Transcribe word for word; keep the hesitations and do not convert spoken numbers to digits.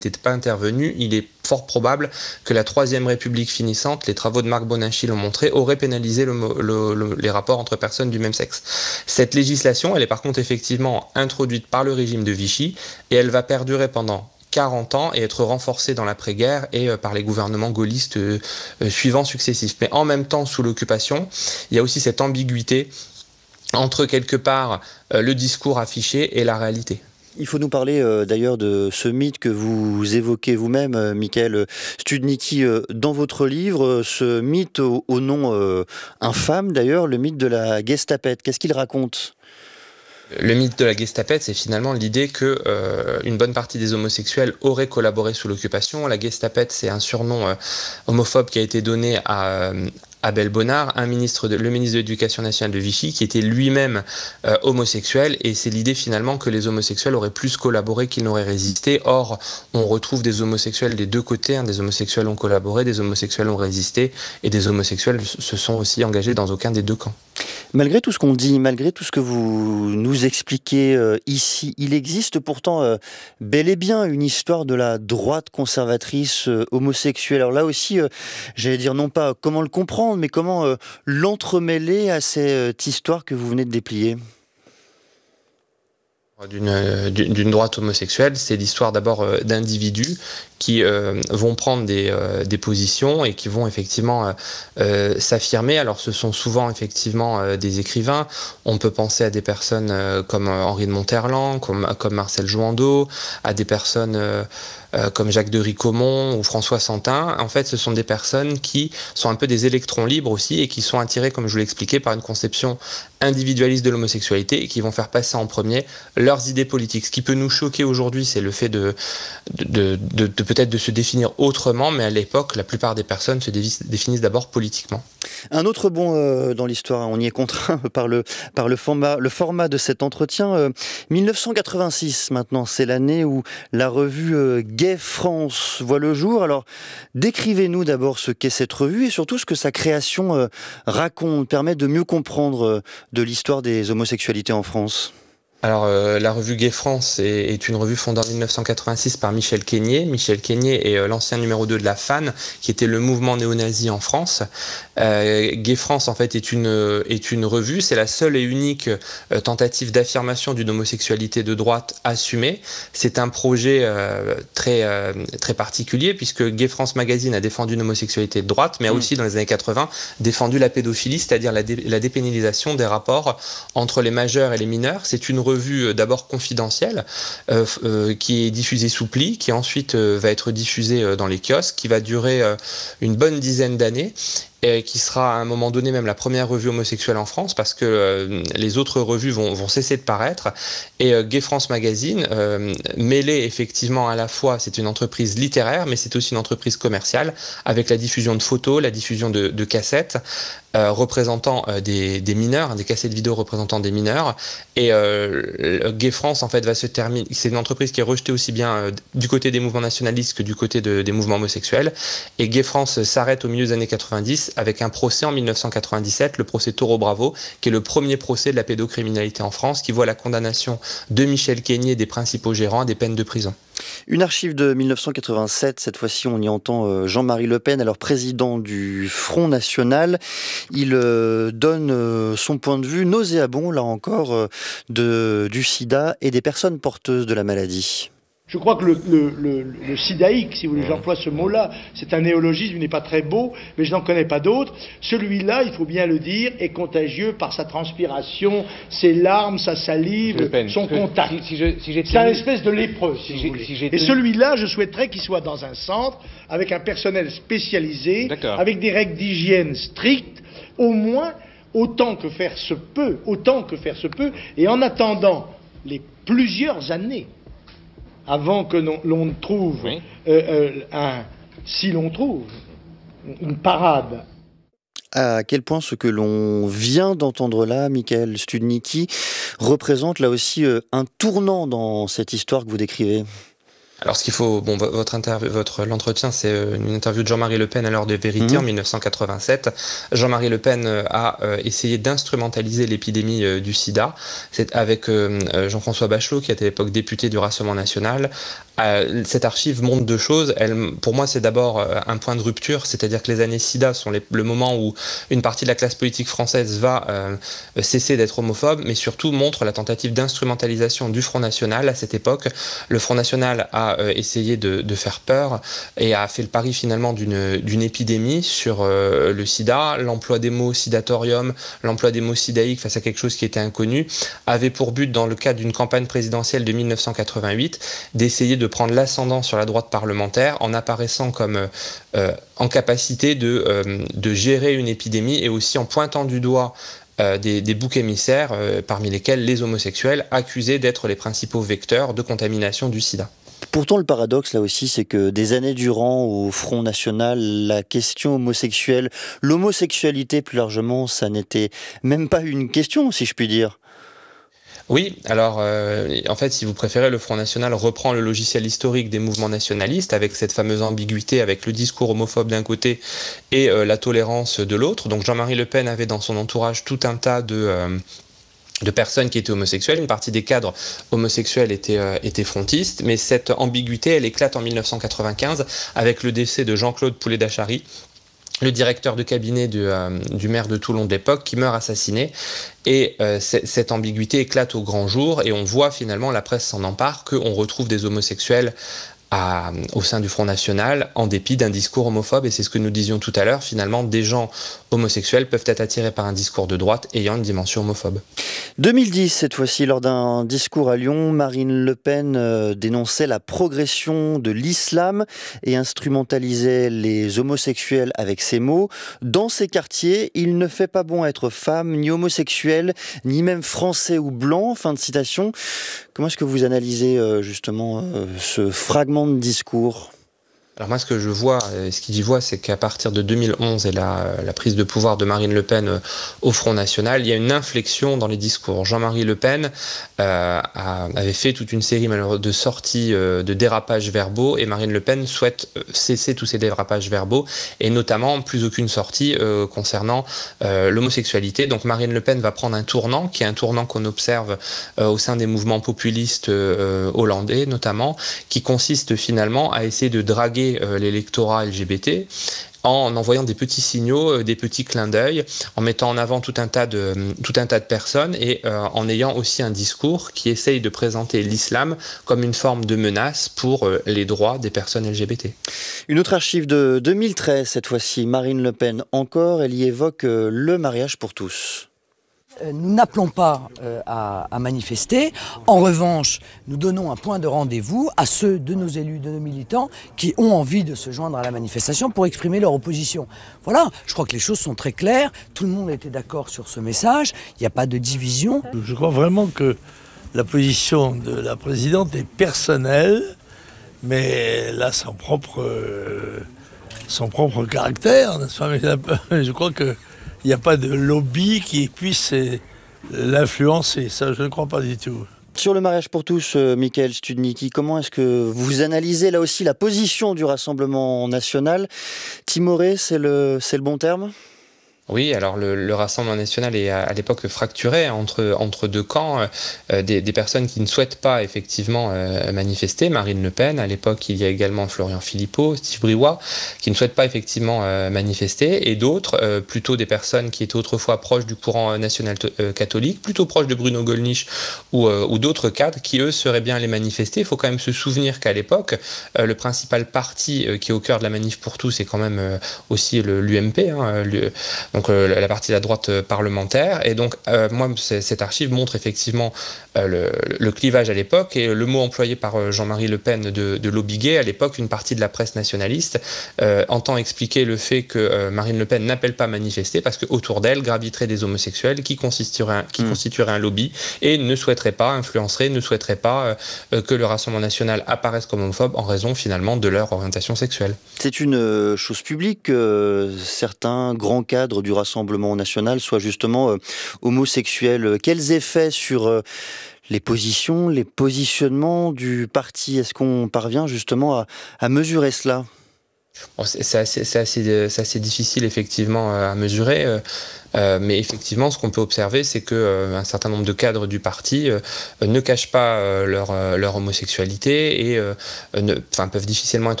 n'était pas intervenu, il est fort probable que la Troisième République finissante, les travaux de Marc Boninchi l'ont montré, aurait pénalisé le, le, le, les rapports entre personnes du même sexe. Cette législation, elle est par contre effectivement introduite par le régime de Vichy et elle va perdurer pendant quarante ans et être renforcée dans l'après-guerre et euh, par les gouvernements gaullistes euh, euh, suivants successifs. Mais en même temps, sous l'occupation, il y a aussi cette ambiguïté entre quelque part euh, le discours affiché et la réalité. Il faut nous parler euh, d'ailleurs de ce mythe que vous évoquez vous-même, euh, Michael Studnicki, euh, dans votre livre, euh, ce mythe au, au nom euh, infâme d'ailleurs, le mythe de la Gestapette. Qu'est-ce qu'il raconte ? Le mythe de la Gestapette, c'est finalement l'idée que euh, une bonne partie des homosexuels auraient collaboré sous l'occupation. La Gestapette, c'est un surnom euh, homophobe qui a été donné à euh, Abel Bonnard, un ministre de, le ministre de l'Éducation nationale de Vichy, qui était lui-même euh, homosexuel, et c'est l'idée finalement que les homosexuels auraient plus collaboré qu'ils n'auraient résisté. Or, on retrouve des homosexuels des deux côtés, hein. Des homosexuels ont collaboré, des homosexuels ont résisté, et des homosexuels se sont aussi engagés dans aucun des deux camps. Malgré tout ce qu'on dit, malgré tout ce que vous nous expliquez euh, ici, il existe pourtant euh, bel et bien une histoire de la droite conservatrice euh, homosexuelle. Alors là aussi, euh, j'allais dire non pas comment le comprendre, mais comment euh, l'entremêler à cette histoire que vous venez de déplier. D'une, d'une droite homosexuelle, c'est l'histoire d'abord euh, d'individus qui euh, vont prendre des, euh, des positions et qui vont effectivement euh, euh, s'affirmer. Alors ce sont souvent effectivement euh, des écrivains. On peut penser à des personnes euh, comme Henri de Monterland, comme, comme Marcel Jouandeau, à des personnes euh, euh, comme Jacques de Ricomont ou François Santin. En fait, ce sont des personnes qui sont un peu des électrons libres aussi et qui sont attirés, comme je vous l'ai expliqué, par une conception individualistes de l'homosexualité et qui vont faire passer en premier leurs idées politiques. Ce qui peut nous choquer aujourd'hui, c'est le fait de, de, de, de peut-être de se définir autrement, mais à l'époque, la plupart des personnes se définissent d'abord politiquement. Un autre bond euh, dans l'histoire, on y est contraint par le, par le, format, le format de cet entretien. Euh, dix-neuf cent quatre-vingt-six maintenant, c'est l'année où la revue euh, Gay France voit le jour. Alors, décrivez-nous d'abord ce qu'est cette revue et surtout ce que sa création euh, raconte, permet de mieux comprendre euh, de l'histoire des homosexualités en France. Alors, euh, la revue Gay France est, est une revue fondée en dix-neuf cent quatre-vingt-six par Michel Quénier. Michel Quénier est euh, l'ancien numéro deux de la F A N, qui était le mouvement néo-nazi en France. Euh, Gay France, en fait, est une, est une revue. C'est la seule et unique euh, tentative d'affirmation d'une homosexualité de droite assumée. C'est un projet euh, très, euh, très particulier, puisque Gay France Magazine a défendu une homosexualité de droite, mais a aussi, dans les années quatre-vingts, défendu la pédophilie, c'est-à-dire la, dé, la dépénalisation des rapports entre les majeurs et les mineurs. C'est une revue d'abord confidentielle, euh, euh, qui est diffusée sous pli, qui ensuite euh, va être diffusée euh, dans les kiosques, qui va durer euh, une bonne dizaine d'années, et qui sera à un moment donné même la première revue homosexuelle en France, parce que euh, les autres revues vont, vont cesser de paraître. Et euh, Gay France Magazine, euh, mêlée effectivement à la fois, c'est une entreprise littéraire, mais c'est aussi une entreprise commerciale, avec la diffusion de photos, la diffusion de, de cassettes, euh, représentant euh, des, des mineurs, des cassettes vidéo représentant des mineurs. Et euh, Gay France, en fait, va se terminer. C'est une entreprise qui est rejetée aussi bien euh, du côté des mouvements nationalistes que du côté de, des mouvements homosexuels. Et Gay France s'arrête au milieu des années quatre-vingt-dix avec un procès en dix-neuf cent quatre-vingt-dix-sept, le procès Taureau Bravo, qui est le premier procès de la pédocriminalité en France, qui voit la condamnation de Michel Quénier, des principaux gérants, à des peines de prison. Une archive de dix-neuf cent quatre-vingt-sept, cette fois-ci on y entend Jean-Marie Le Pen, alors président du Front National. Il donne son point de vue nauséabond, là encore, de, du sida et des personnes porteuses de la maladie. Je crois que le, le, le, le sidaïque, si vous voulez, j'emploie ce mot-là, c'est un néologisme, il n'est pas très beau, mais je n'en connais pas d'autres. Celui-là, il faut bien le dire, est contagieux par sa transpiration, ses larmes, sa salive, Pen, son contact. Si, si je, si j'ai tenu... C'est un espèce de lépreux, si, si vous voulez. Si j'ai tenu... Et celui-là, je souhaiterais qu'il soit dans un centre, avec un personnel spécialisé, avec des règles d'hygiène strictes, au moins autant que faire se peut, autant que faire se peut, et en attendant les plusieurs années, avant que l'on ne trouve, oui. euh, euh, un, si l'on trouve, une parade. À quel point ce que l'on vient d'entendre là, Michael Studnicki, représente là aussi euh, un tournant dans cette histoire que vous décrivez? Alors, ce qu'il faut, bon, votre interview, votre l'entretien, c'est une interview de Jean-Marie Le Pen à l'heure de vérité mmh. en dix-neuf cent quatre-vingt-sept. Jean-Marie Le Pen a euh, essayé d'instrumentaliser l'épidémie euh, du sida. C'est avec euh, Jean-François Bachelot, qui était à l'époque député du Rassemblement national, Euh, cette archive montre deux choses. Elle, pour moi, c'est d'abord euh, un point de rupture, c'est-à-dire que les années SIDA sont les, le moment où une partie de la classe politique française va euh, cesser d'être homophobe, mais surtout montre la tentative d'instrumentalisation du Front National à cette époque. Le Front National a euh, essayé de, de faire peur et a fait le pari finalement d'une, d'une épidémie sur euh, le sida. L'emploi des mots sidatorium, l'emploi des mots sidaïque face à quelque chose qui était inconnu, avait pour but, dans le cadre d'une campagne présidentielle de mille neuf cent quatre-vingt-huit, d'essayer de prendre l'ascendant sur la droite parlementaire en apparaissant comme euh, en capacité de, euh, de gérer une épidémie et aussi en pointant du doigt euh, des, des boucs émissaires, euh, parmi lesquels les homosexuels, accusés d'être les principaux vecteurs de contamination du sida. Pourtant, le paradoxe, là aussi, c'est que des années durant, au Front National, la question homosexuelle, l'homosexualité plus largement, ça n'était même pas une question, si je puis dire. Oui, alors euh, en fait, si vous préférez, le Front National reprend le logiciel historique des mouvements nationalistes avec cette fameuse ambiguïté, avec le discours homophobe d'un côté et euh, la tolérance de l'autre. Donc Jean-Marie Le Pen avait dans son entourage tout un tas de... Euh, de personnes qui étaient homosexuelles, une partie des cadres homosexuels étaient, euh, étaient frontistes, mais cette ambiguïté, elle éclate en mille neuf cent quatre-vingt-quinze avec le décès de Jean-Claude Poulet-Dachary, le directeur de cabinet du, euh, du maire de Toulon de l'époque, qui meurt assassiné. Et euh, cette ambiguïté éclate au grand jour, et on voit finalement, la presse s'en empare, qu'on retrouve des homosexuels À, au sein du Front National, en dépit d'un discours homophobe. Et c'est ce que nous disions tout à l'heure, finalement, des gens homosexuels peuvent être attirés par un discours de droite ayant une dimension homophobe. deux mille dix, cette fois-ci, lors d'un discours à Lyon, Marine Le Pen euh, dénonçait la progression de l'islam et instrumentalisait les homosexuels avec ces mots. Dans ces quartiers, il ne fait pas bon être femme, ni homosexuel, ni même français ou blanc. Fin de citation. Comment est-ce que vous analysez euh, justement euh, ce fragment de discours ? Alors moi, ce que je vois, ce que j'y vois, c'est qu'à partir de deux mille onze et la, la prise de pouvoir de Marine Le Pen au Front National, il y a une inflexion dans les discours. Jean-Marie Le Pen euh, a, avait fait toute une série de sorties euh, de dérapages verbaux, et Marine Le Pen souhaite cesser tous ces dérapages verbaux, et notamment plus aucune sortie euh, concernant euh, l'homosexualité. Donc Marine Le Pen va prendre un tournant, qui est un tournant qu'on observe euh, au sein des mouvements populistes euh, hollandais notamment, qui consiste finalement à essayer de draguer l'électorat L G B T en envoyant des petits signaux, des petits clins d'œil, en mettant en avant tout un tas de, tout un tas de personnes et euh, en ayant aussi un discours qui essaye de présenter l'islam comme une forme de menace pour euh, les droits des personnes L G B T. Une autre archive de deux mille treize, cette fois-ci, Marine Le Pen encore, elle y évoque euh, le mariage pour tous. Nous n'appelons pas euh, à, à manifester. En revanche, nous donnons un point de rendez-vous à ceux de nos élus, de nos militants qui ont envie de se joindre à la manifestation pour exprimer leur opposition. Voilà, je crois que les choses sont très claires. Tout le monde était d'accord sur ce message. Il n'y a pas de division. Je crois vraiment que la position de la présidente est personnelle, mais elle a son propre, euh, son propre caractère, n'est-ce pas ? Mais je crois que il n'y a pas de lobby qui puisse l'influencer, ça je ne crois pas du tout. Sur le mariage pour tous, euh, Mickaël Studnicki, comment est-ce que vous analysez là aussi la position du Rassemblement national ? Timoré, c'est le, c'est le bon terme ? Oui, alors le, le Rassemblement national est à, à l'époque fracturé entre, entre deux camps, euh, des, des personnes qui ne souhaitent pas effectivement euh, manifester. Marine Le Pen, à l'époque il y a également Florian Philippot, Steve Briouat, qui ne souhaitent pas effectivement euh, manifester, et d'autres, euh, plutôt des personnes qui étaient autrefois proches du courant national euh, catholique, plutôt proches de Bruno Gollnisch ou, euh, ou d'autres cadres qui eux seraient bien allés manifester. Il faut quand même se souvenir qu'à l'époque, euh, le principal parti euh, qui est au cœur de la manif pour tous est quand même euh, aussi l'U M P, hein, le, donc euh, la partie de la droite euh, parlementaire. Et donc, euh, moi, cette archive montre effectivement euh, le, le clivage à l'époque, et le mot employé par euh, Jean-Marie Le Pen de, de lobby gay, à l'époque, une partie de la presse nationaliste euh, entend expliquer le fait que euh, Marine Le Pen n'appelle pas à manifester parce qu'autour d'elle graviteraient des homosexuels qui constitueraient un, qui mmh. constitueraient un lobby et ne souhaiteraient pas, influenceraient, ne souhaiteraient pas euh, que le Rassemblement national apparaisse comme homophobe en raison finalement de leur orientation sexuelle. C'est une euh, chose publique que euh, certains grands cadres du Rassemblement national soient justement euh, homosexuels. Quels effets sur euh, les positions, les positionnements du parti ? Est-ce qu'on parvient justement à, à mesurer cela ? Bon, c'est assez, c'est assez, c'est assez difficile effectivement à mesurer, euh, euh, mais effectivement ce qu'on peut observer c'est que euh, un certain nombre de cadres du parti euh, ne cachent pas euh, leur, euh, leur homosexualité et euh, ne, enfin, peuvent difficilement être